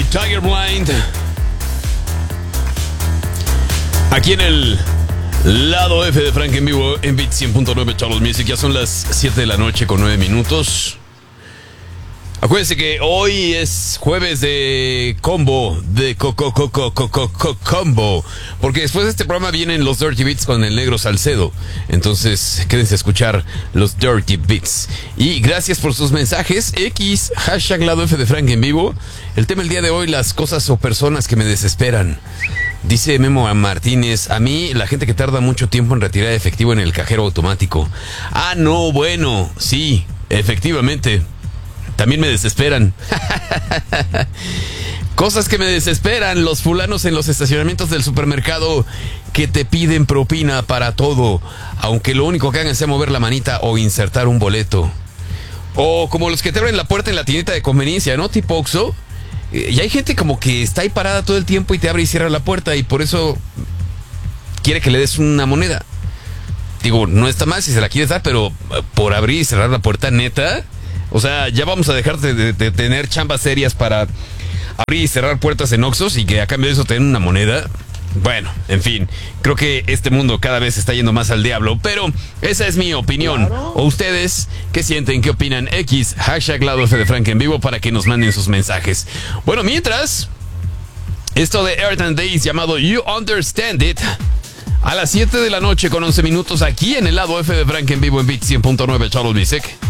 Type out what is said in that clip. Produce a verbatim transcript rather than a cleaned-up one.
Tiger Blind. Aquí en el lado F de Frank en vivo en Beat cien punto nueve Charles Music. Ya son las siete de la noche con nueve minutos. Acuérdense que hoy es jueves de combo, de coco coco coco co combo, porque después de este programa vienen los Dirty Beats con el negro Salcedo. Entonces quédense a escuchar los Dirty Beats. Y gracias por sus mensajes. X, hashtag lado F de Frank en vivo. El tema el día de hoy, las cosas o personas que me desesperan. Dice Memo Martínez, a mí la gente que tarda mucho tiempo en retirar efectivo en el cajero automático. Ah, no, bueno, sí, efectivamente. También me desesperan. Cosas que me desesperan. Los fulanos en los estacionamientos del supermercado que te piden propina para todo, aunque lo único que hagan sea mover la manita o insertar un boleto. O como los que te abren la puerta en la tiendita de conveniencia, ¿no? Tipo Oxxo. Y hay gente como que está ahí parada todo el tiempo y te abre y cierra la puerta y por eso quiere que le des una moneda. Digo, no está mal si se la quieres dar, pero por abrir y cerrar la puerta, neta... O sea, ya vamos a dejar de, de, de tener chambas serias para abrir y cerrar puertas en Oxxos y que a cambio de eso te den una moneda. Bueno, en fin, creo que este mundo cada vez está yendo más al diablo, pero esa es mi opinión. Claro. ¿O ustedes qué sienten? ¿Qué opinan? X, hashtag lado F de Frank en vivo para que nos manden sus mensajes. Bueno, mientras, esto de Earth and Days llamado You Understand It, a las siete de la noche con once minutos aquí en el lado F de Frank en vivo en Beat cien punto nueve Charles Music.